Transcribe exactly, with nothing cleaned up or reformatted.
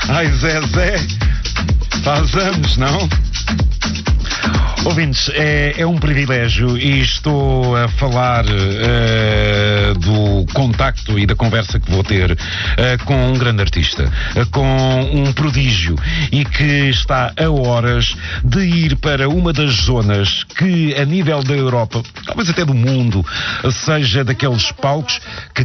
Ai, Zé, Zé, faz anos, não? Ouvintes, é, é um privilégio e estou a falar uh, do contacto e da conversa que vou ter uh, com um grande artista, uh, com um prodígio e que está a horas de ir para uma das zonas que a nível da Europa, talvez até do mundo, seja daqueles palcos que